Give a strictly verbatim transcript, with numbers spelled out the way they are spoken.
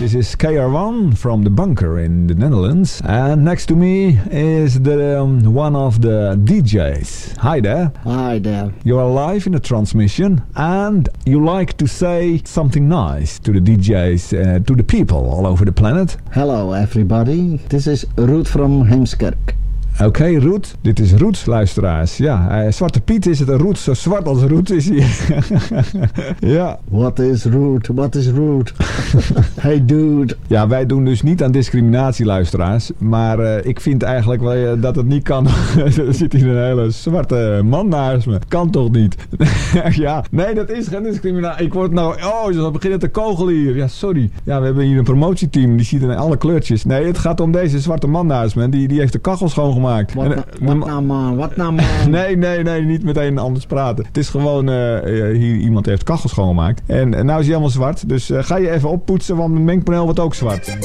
This is K R one from the bunker in the Netherlands. And next to me is the um, one of the D Js. Hi there. Hi there. You are live in the transmission and you like to say something nice to the D Js, uh, to the people all over the planet. Hello everybody. This is Ruud from Heemskerk. Oké, okay, Roet. Dit is Roet, luisteraars. Ja, uh, Zwarte Piet is het een Roet. Zo zwart als Roet is hij. Ja. What is Roet? What is Roet? Hey dude. Ja, wij doen dus niet aan discriminatie, luisteraars. Maar uh, ik vind eigenlijk wel, uh, dat het niet kan. Er zit hier een hele zwarte man naast me. Kan toch niet? Ja, nee, dat is geen discriminatie. Ik word nou... Oh, ze beginnen te kogelen hier. Ja, sorry. Ja, we hebben hier een promotieteam. Die ziet in alle kleurtjes. Nee, het gaat om deze zwarte man naast me. Die, die heeft de kachel schoongemaakt. Wat, en, na, wat nou man, wat nou man? Nee, nee, nee, niet meteen anders praten. Het is gewoon, uh, hier iemand heeft kachel schoongemaakt. En uh, nou is hij helemaal zwart. Dus uh, ga je even oppoetsen, want mijn mengpaneel wordt ook zwart.